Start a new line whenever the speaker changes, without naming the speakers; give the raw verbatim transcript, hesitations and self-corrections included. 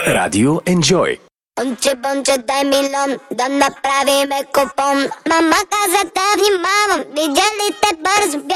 Radio Enjoy.
Бонче, бонче, дай милион, да направиме купон. Мама каза да внимавам, видя ли те бързо